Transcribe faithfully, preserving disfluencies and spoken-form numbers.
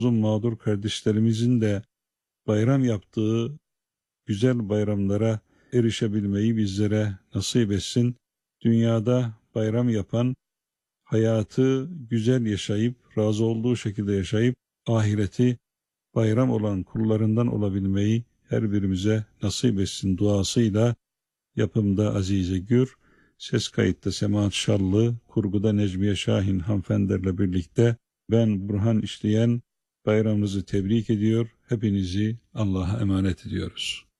Uzun mağdur kardeşlerimizin de bayram yaptığı güzel bayramlara erişebilmeyi bizlere nasip etsin. Dünyada bayram yapan, hayatı güzel yaşayıp, razı olduğu şekilde yaşayıp, ahireti bayram olan kullarından olabilmeyi her birimize nasip etsin duasıyla. Yapımda Azize Gür, ses kayıtta Semahat Şallı, kurguda Necmiye Şahin hanımefendilerle birlikte ben Burhan İşleyen bayramınızı tebrik ediyor. Hepinizi Allah'a emanet ediyoruz.